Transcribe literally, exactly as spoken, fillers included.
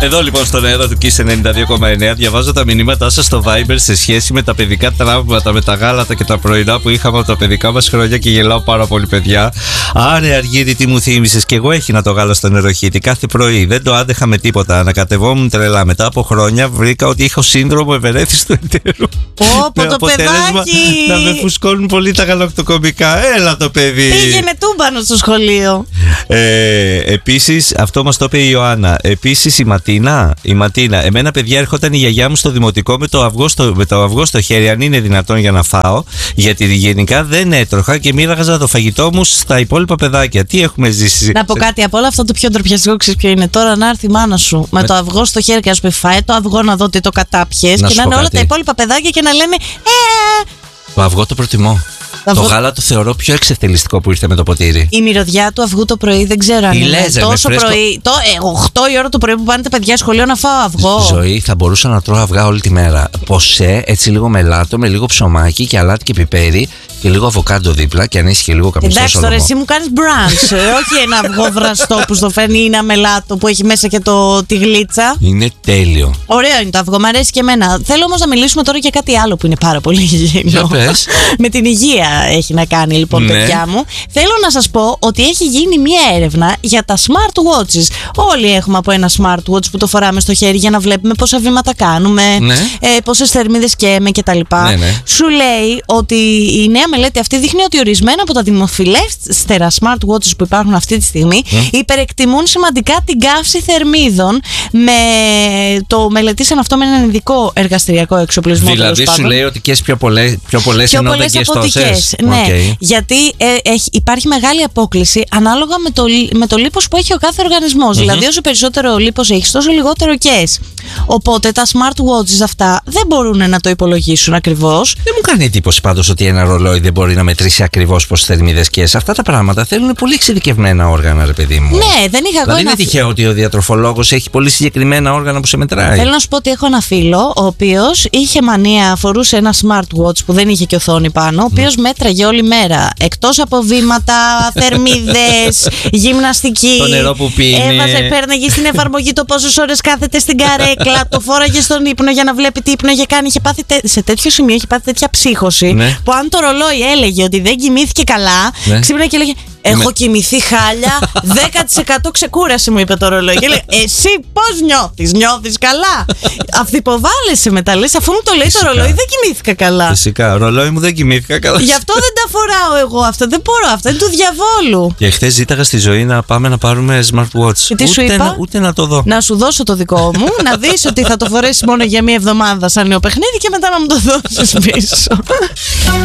Εδώ λοιπόν στον αέρα του Kiss ενενήντα δύο κόμμα εννέα διαβάζω τα μηνύματά σας στο Viber σε σχέση με τα παιδικά τραύματα, με τα γάλατα και τα πρωινά που είχαμε από τα παιδικά μας χρόνια και γελάω πάρα πολύ, παιδιά. Άρε Αργύρι, τι μου θύμισες. Και εγώ έχινα το γάλα στο νεροχύτη κάθε πρωί. Δεν το άντεχα με τίποτα. Ανακατευόμουν τρελά. Μετά από χρόνια βρήκα ότι είχα σύνδρομο ευερέθησου εταίρου. Πω, το παιδάκι! Να με φουσκώνουν πολύ τα γαλακτοκομικά. Έλα το παιδί. Πήγαινε τούμπανο στο σχολείο. Ε, επίσης, αυτό μας το είπε η Ιωάννα. Επίσης η Ματίνα, η Ματίνα. Εμένα, παιδιά, έρχονταν η γιαγιά μου στο δημοτικό με το αυγό στο, με το αυγό στο χέρι, αν είναι δυνατόν, για να φάω. Γιατί γενικά δεν έτρωχα και μοίραγαζα το φαγητό μου στα υπόλοιπα παιδάκια. Τι έχουμε ζήσει. Να πω κάτι από όλα αυτό, το πιο ντροπιαστικό, ξέρεις ποιο είναι? Τώρα να έρθει η μάνα σου με, με το αυγό στο χέρι και να σου πει φάε το αυγό να δω τι το κατάπιες. Και να είναι όλα τα υπόλοιπα παιδάκια και να λένε Ε! Το αυγό το προτιμώ. Το αυγό... γάλα το θεωρώ πιο εξευτελιστικό που ήρθε με το ποτήρι. Η μυρωδιά του αυγού το πρωί δεν ξέρω αν είναι τόσο πρωί. Το οκτώ η ώρα το πρωί που πάνε τα παιδιά σχολείο να φάω αυγό. Ζωή, θα μπορούσα να τρώω αυγά όλη τη μέρα. Ποσέ, έτσι λίγο μελάτο, με λίγο ψωμάκι και αλάτι και πιπέρι και λίγο αβοκάντο δίπλα και αν έχει και λίγο καπνιστό σολομό. Εντάξει, τώρα εσύ μου κάνεις brunch. Όχι ένα αυγό βραστό που στο φέρνει ή ένα μελάτο που έχει μέσα και το, τη γλίτσα. Είναι τέλειο. Ωραίο είναι το αυγό, μου αρέσει και εμένα. Θέλω όμως να μιλήσουμε τώρα για κάτι άλλο που είναι πάρα πολύ υγιεινό. Με την υγεία έχει να κάνει λοιπόν, ναι, παιδιά μου. Θέλω να σας πω ότι έχει γίνει μια έρευνα για τα smartwatches. Όλοι έχουμε από ένα smartwatch που το φοράμε στο χέρι για να βλέπουμε πόσα βήματα κάνουμε, ναι, ε, πόσες θερμίδες καίμε κτλ. Ναι, ναι. Σου λέει ότι η νέα μελέτη αυτή δείχνει ότι ορισμένα από τα δημοφιλέστερα smartwatches που υπάρχουν αυτή τη στιγμή mm. υπερεκτιμούν σημαντικά την καύση θερμίδων. Με το μελετήσαν αυτό με έναν ειδικό εργαστηριακό εξοπλισμό. Δηλαδή σου λέει ότι και πιο πολλές, πιο πολλές ενώ δεν και τόσες. Ναι, okay. Γιατί ε, έχει, υπάρχει μεγάλη απόκλιση ανάλογα με το, με το λίπος που έχει ο κάθε οργανισμός. Mm-hmm. Δηλαδή, όσο περισσότερο λίπος έχεις, τόσο λιγότερο κες. Οπότε τα smartwatches αυτά δεν μπορούν να το υπολογίσουν ακριβώς. Δεν μου κάνει εντύπωση πάντως ότι ένα ρολόι δεν μπορεί να μετρήσει ακριβώς πόσες θερμίδες κες. Αυτά τα πράγματα θέλουν πολύ εξειδικευμένα όργανα, ρε παιδί μου. Ναι, δεν είχα εγώ. Δηλαδή, είναι τυχαίο ότι ο διατροφολόγος έχει πολύ συγκεκριμένα όργανα που σε μετράει. Θέλω να σου πω ότι έχω ένα φίλο, ο οποίος είχε μανία, φορούσε ένα smartwatch που δεν είχε και οθόνη πάνω, ο οποίος mm. μέτραγε όλη μέρα. Εκτός από βήματα, θερμίδες, γυμναστική. Το νερό που πίνει. Έβαζε, πέρναγε στην εφαρμογή το πόσες ώρες κάθεται στην καρέκλα, το φόραγε στον ύπνο για να βλέπει τι ύπνο είχε κάνει. Είχε πάθει τε... Σε τέτοιο σημείο είχε πάθει τέτοια ψύχωση, ναι, που αν το ρολόι έλεγε ότι δεν κοιμήθηκε καλά, ναι, ξύπναγε και έλεγε έχω ναι. κοιμηθεί χάλια, δέκα τοις εκατό ξεκούραση, μου είπε το ρολόι. Και λέει, εσύ πώς νιώθεις, νιώθεις καλά? Αυθυποβάλλεσαι μετά, λες, αφού μου το λέει φυσικά το ρολόι, δεν κοιμήθηκα καλά. Φυσικά, ρολόι μου δεν κοιμήθηκα καλά. Γι' αυτό δεν τα φοράω εγώ αυτά, δεν μπορώ, αυτά είναι του διαβόλου. Και χθες ζήταγα στη Ζωή να πάμε να πάρουμε smartwatch. Και τι σου είπα? Να, ούτε να το δω. Να σου δώσω το δικό μου, να δεις ότι θα το φορέσεις μόνο για μία εβδομάδα σαν νέο παιχνίδι και μετά να μου το δώσεις πίσω.